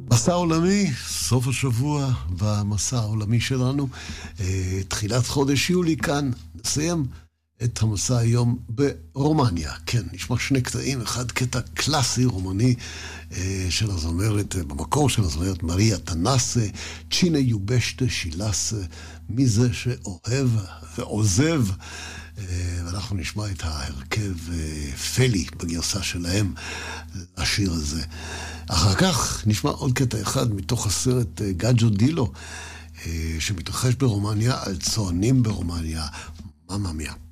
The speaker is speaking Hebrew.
מסע עולמי, סוף השבוע במסע העולמי שלנו, תחילת חודש יולי כאן, נסיים את המסע היום ברומניה. כן, נשמע שני קטעים, אחד קטע קלאסי רומני של הזמרת, במקור של הזמרת מריה תנסה, צ'ינה יובשטה שילס, מי זה שאוהב ועוזב. ואנחנו נשמע את ההרכב פלי בגרסה שלהם לשיר הזה. אחר כך נשמע עוד קטע אחד מתוך הסרט גאג'ו דילו שמתרחש ברומניה על צוענים ברומניה. ממא מיה.